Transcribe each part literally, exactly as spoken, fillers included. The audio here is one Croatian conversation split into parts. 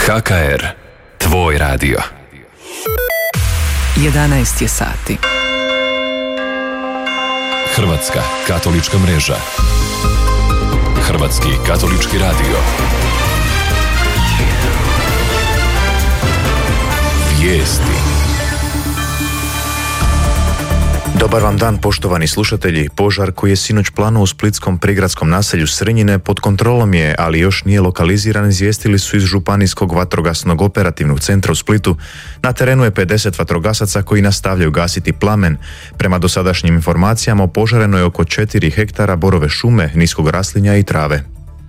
H K R, tvoj radio. jedanaest je sati. Hrvatska katolička mreža. Hrvatski katolički radio. Vijesti. Dobar vam dan, poštovani slušatelji. Požar koji je sinoć planuo u splitskom prigradskom naselju Srnjine pod kontrolom je, ali još nije lokaliziran, izvijestili su iz Županijskog vatrogasnog operativnog centra u Splitu. Na terenu je pedeset vatrogasaca koji nastavljaju gasiti plamen. Prema dosadašnjim informacijama opožareno je oko četiri hektara borove šume, niskog raslinja i trave.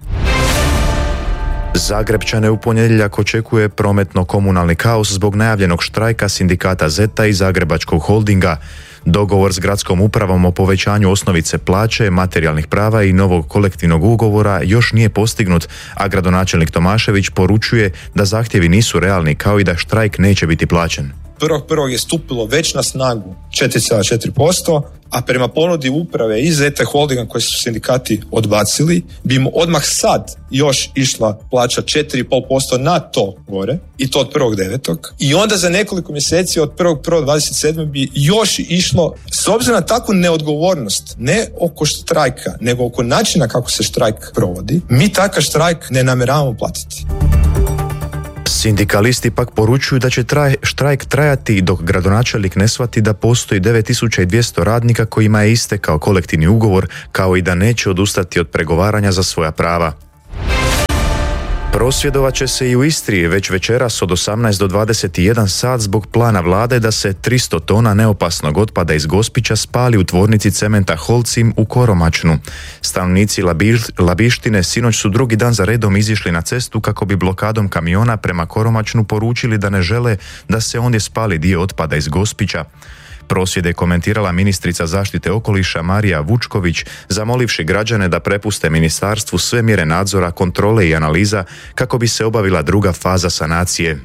Zagrebčane u ponedjeljak očekuje prometno-komunalni kaos zbog najavljenog štrajka sindikata Zeta i Zagrebačkog holdinga. Dogovor s gradskom upravom o povećanju osnovice plaće, materijalnih prava i novog kolektivnog ugovora još nije postignut, a gradonačelnik Tomašević poručuje da zahtjevi nisu realni, kao i da štrajk neće biti plaćen. prvog prvog je stupilo već na snagu četiri zarez četiri posto, a prema ponudi uprave i Zeta holdinga koje su sindikati odbacili, bi mu odmah sad još išla plaća četiri zarez pet posto na to gore, i to od prvog devetog I onda za nekoliko mjeseci od prvog prvog dvadeset sedme bi još išlo, s obzirom na takvu neodgovornost, ne oko štrajka, nego oko načina kako se štrajk provodi, mi takav štrajk ne namjeravamo platiti. Sindikalisti pak poručuju da će traj, štrajk trajati dok gradonačelnik ne shvati da postoji devet tisuća dvjesto radnika kojima je istekao kolektivni ugovor, kao i da neće odustati od pregovaranja za svoja prava. Prosvjedovat će se i u Istri već večeras od osamnaest do dvadeset jedan sat zbog plana vlade da se tristo tona neopasnog otpada iz Gospića spali u tvornici cementa Holcim u Koromačnu. Stanovnici Labištine sinoć su drugi dan za redom izišli na cestu kako bi blokadom kamiona prema Koromačnu poručili da ne žele da se ondje spali dio otpada iz Gospića. Prosvjede je komentirala ministrica zaštite okoliša Marija Vučković, zamolivši građane da prepuste ministarstvu sve mjere nadzora, kontrole i analiza kako bi se obavila druga faza sanacije.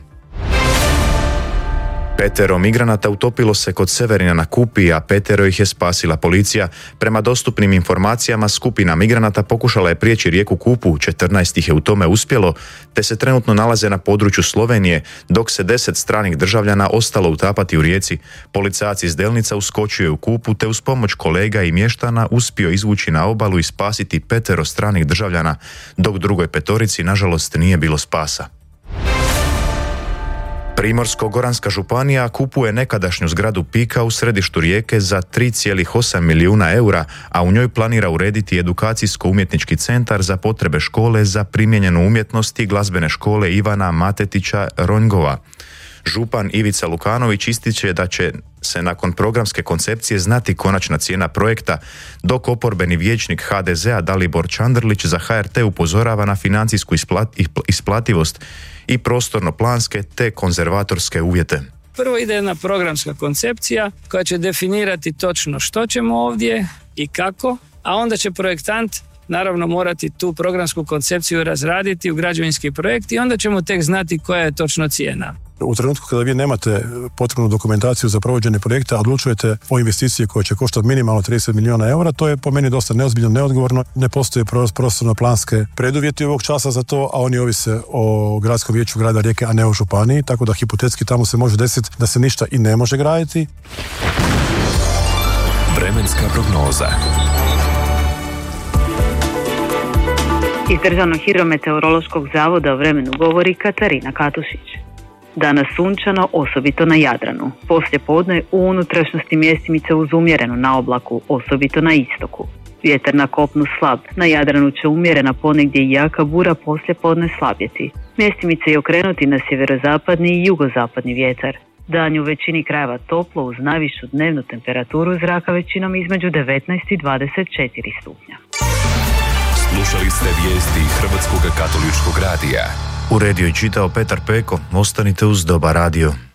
Petero migranata utopilo se kod Severina na Kupi, a petero ih je spasila policija. Prema dostupnim informacijama, skupina migranata pokušala je prijeći rijeku Kupu, četrnaest ih je u tome uspjelo, te se trenutno nalaze na području Slovenije, dok se deset stranih državljana ostalo utapati u rijeci. Policajac iz Delnica uskočio je u Kupu, te uz pomoć kolega i mještana uspio izvući na obalu i spasiti petero stranih državljana, dok drugoj petorici, nažalost, nije bilo spasa. Primorsko-goranska županija kupuje nekadašnju zgradu Pika u središtu Rijeke za tri zarez osam milijuna eura, a u njoj planira urediti edukacijsko-umjetnički centar za potrebe škole za primijenjenu umjetnost i glazbene škole Ivana Matetića Ronjgova. Župan Ivica Lukanović ističe da će se nakon programske koncepcije znati konačna cijena projekta, dok oporbeni vijećnik ha de zea Dalibor Čandrlić za ha er te upozorava na financijsku isplativost i prostorno-planske te konzervatorske uvjete. Prvo ide jedna programska koncepcija koja će definirati točno što ćemo ovdje i kako, a onda će projektant naravno morati tu programsku koncepciju razraditi u građevinski projekt i onda ćemo tek znati koja je točno cijena. U trenutku kada vi nemate potrebnu dokumentaciju za provođenje projekta, odlučujete o investiciji koja će koštati minimalno trideset milijuna eura, to je po meni dosta neozbiljno, neodgovorno. Ne postoje prostorno-planske preduvjeti ovog časa za to, a oni ovise o gradskom vijeću grada Rijeke, a ne o županiji, tako da hipotetski tamo se može desiti da se ništa i ne može graditi. Vremenska prognoza. Iz Državnog hidrometeorološkog zavoda o vremenu govori Katarina Katušić. Danas sunčano, osobito na Jadranu. Poslije podne u unutrašnjosti mjestimice uz umjereno na oblaku, osobito na istoku. Vjetar na kopnu slab, na Jadranu će umjerena ponegdje i jaka bura poslije podne slabjeti. Mjestimice je okrenuti na sjeverozapadni i jugozapadni vjetar. Dan je u većini krajeva toplo uz najvišu dnevnu temperaturu zraka većinom između devetnaest i dvadeset četiri stupnja. Slušali ste vijesti Hrvatskog katoličkog radija. Uredio i čitao Petar Peko. Ostanite uz Dobar radio.